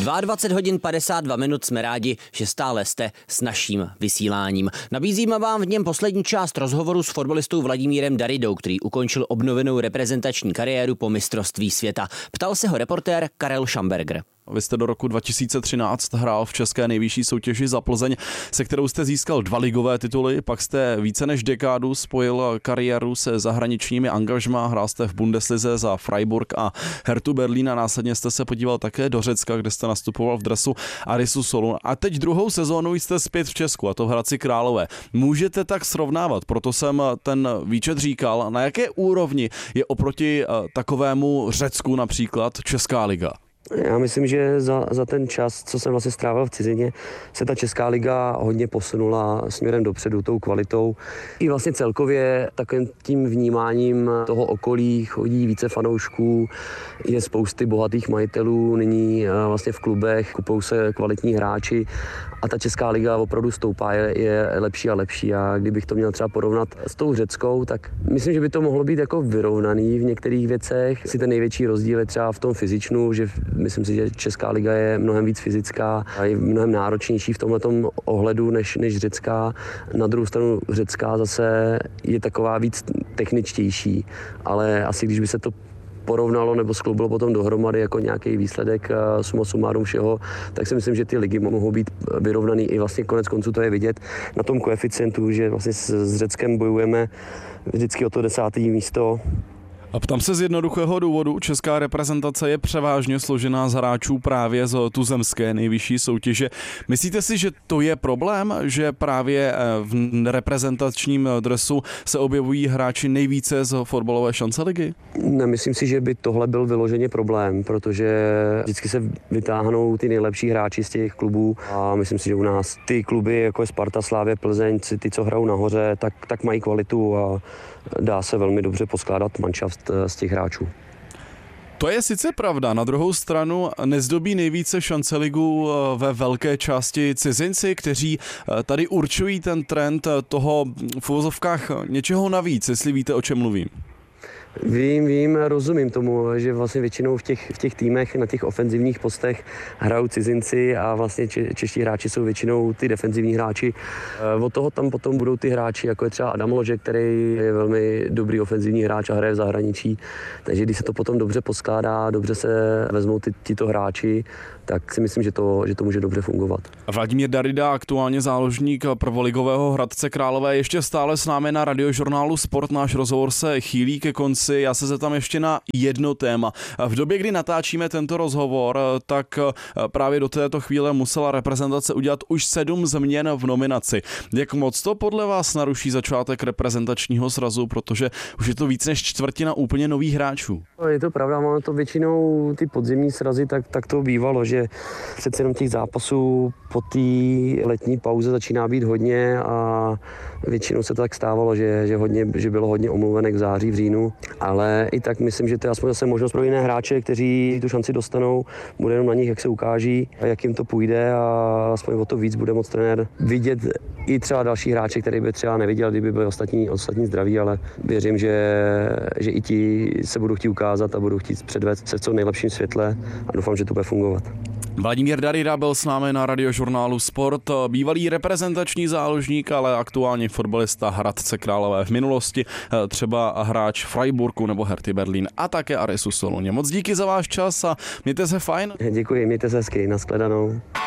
22 hodin 52 minut, jsme rádi, že stále jste s naším vysíláním. Nabízíme vám v něm poslední část rozhovoru s fotbalistou Vladimírem Daridou, který ukončil obnovenou reprezentační kariéru po mistrovství světa. Ptal se ho reportér Karel Schamberger. Vy jste do roku 2013 hrál v české nejvyšší soutěži za Plzeň, se kterou jste získal 2 ligové tituly, pak jste více než dekádu spojil kariéru se zahraničními angažmá, hrál jste v Bundeslize za Freiburg a Hertu Berlín a následně jste se podíval také do Řecka, kde jste nastupoval v dresu Arisu Solun. A teď druhou sezónu jste zpět v Česku, a to v Hradci Králové. Můžete tak srovnávat, proto jsem ten výčet říkal, na jaké úrovni je oproti takovému Řecku například Česká liga? Já myslím, že za ten čas, co jsem vlastně strávil v cizině, se ta Česká liga hodně posunula směrem dopředu tou kvalitou. I vlastně celkově takovým tím vnímáním toho okolí chodí více fanoušků, je spousty bohatých majitelů, nyní vlastně v klubech kupou se kvalitní hráči a ta Česká liga opravdu stoupá, je lepší a lepší. A kdybych to měl třeba porovnat s tou řeckou, tak myslím, že by to mohlo být jako vyrovnaný v některých věcech. Si ten největší rozdíl je třeba v tom fyzičnu, že myslím si, že Česká liga je mnohem víc fyzická a je mnohem náročnější v tomhletom ohledu než řecká. Na druhou stranu řecká zase je taková víc techničtější, ale asi když by se to porovnalo nebo skloubilo potom dohromady jako nějaký výsledek suma sumárum všeho, tak si myslím, že ty ligy mohou být vyrovnaný i vlastně konec konců to je vidět na tom koeficientu, že vlastně s Řeckem bojujeme vždycky o to 10. místo. A ptám se z jednoduchého důvodu, česká reprezentace je převážně složená z hráčů právě z tuzemské nejvyšší soutěže. Myslíte si, že to je problém, že právě v reprezentačním dresu se objevují hráči nejvíce z fotbalové šance ligy? Nemyslím si, že by tohle byl vyloženě problém, protože vždycky se vytáhnou ty nejlepší hráči z těch klubů a myslím si, že u nás ty kluby, jako je Sparta, Slavia, Plzeň, ty, co hrajou nahoře, tak mají kvalitu a dá se velmi dobře poskládat manšaft z těch hráčů. To je sice pravda, na druhou stranu nezdobí nejvíce šance ligu ve velké části cizinci, kteří tady určují ten trend toho v uvozovkách něčeho navíc, jestli víte, o čem mluvím. Vím, rozumím tomu, že vlastně většinou v těch týmech na těch ofenzivních postech hrajou cizinci a vlastně čeští hráči jsou většinou ty defenzivní hráči. Od toho tam potom budou ty hráči, jako je třeba Adam Ložek, který je velmi dobrý ofenzivní hráč a hraje v zahraničí. Takže když se to potom dobře poskládá, dobře se vezmou tyto hráči, tak si myslím, že to může dobře fungovat. Vladimír Darida, aktuálně záložník prvoligového Hradce Králové, ještě stále s námi na Radiožurnálu Sport. Náš rozhovor se chýlí ke konci. Já se zeptám ještě na jedno téma. V době, kdy natáčíme tento rozhovor, tak právě do této chvíle musela reprezentace udělat už 7 změn v nominaci. Jak moc to podle vás naruší začátek reprezentačního srazu, protože už je to víc než čtvrtina úplně nových hráčů? Je to pravda, máme to většinou ty podzimní srazy, tak to bývalo, že přece jenom těch zápasů po té letní pauze začíná být hodně a většinou se to tak stávalo, že bylo hodně omluvenek v září, v říjnu, ale i tak myslím, že to je aspoň zase možnost pro jiné hráče, kteří tu šanci dostanou, bude jenom na nich, jak se ukáží a jak jim to půjde a aspoň o to víc bude moc trenér vidět i třeba další hráče, který by třeba neviděl, kdyby byli ostatní zdraví, ale věřím, že i ti se budou chtít ukázat a budou chtít předvést se v co nejlepším světle a doufám, že to bude fungovat. Vladimír Darida byl s námi na Radiožurnálu Sport, bývalý reprezentační záložník, ale aktuálně fotbalista Hradce Králové, v minulosti třeba hráč Freiburgu nebo Herty Berlín a také Arisu Soluně. Moc díky za váš čas a mějte se fajn. Děkuji, mějte se hezky, nashledanou.